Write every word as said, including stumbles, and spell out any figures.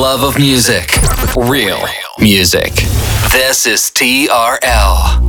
love of music. Real music. This is T R L.